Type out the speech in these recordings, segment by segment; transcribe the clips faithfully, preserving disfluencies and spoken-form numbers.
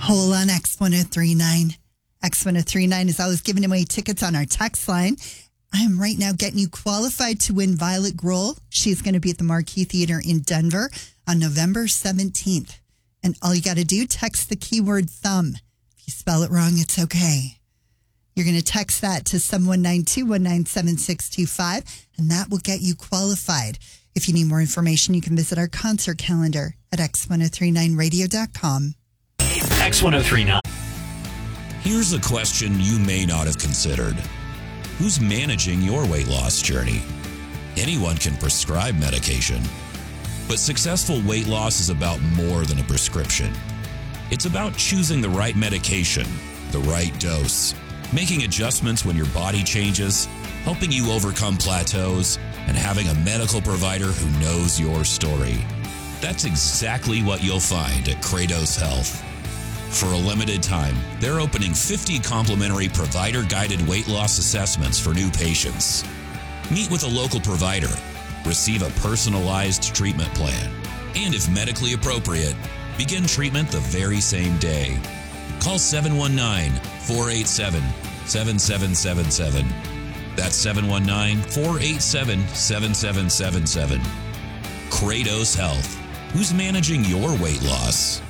Hold on, X ten thirty-nine. X ten thirty-nine is always giving away tickets on our text line. I am right now getting you qualified to win Violet Grohl. She's going to be at the Marquee Theater in Denver on November seventeenth. And all you got to do, text the keyword thumb. If you spell it wrong, it's okay. You're going to text that to seven one nine two one nine seven six two five, and that will get you qualified. If you need more information, you can visit our concert calendar at x ten thirty-nine radio dot com. X ten thirty-nine. Here's a question you may not have considered. Who's managing your weight loss journey? Anyone can prescribe medication, but successful weight loss is about more than a prescription. It's about choosing the right medication, the right dose, making adjustments when your body changes, helping you overcome plateaus, and having a medical provider who knows your story. That's exactly what you'll find at Kratos Health. For a limited time, they're opening fifty complimentary provider-guided weight loss assessments for new patients. Meet with a local provider, receive a personalized treatment plan, and if medically appropriate, begin treatment the very same day. Call seven one nine, four eight seven, seven seven seven seven. That's seven one nine, four eight seven, seven seven seven seven. Kratos Health. Who's managing your weight loss?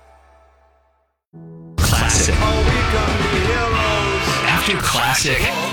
Classic. After classic,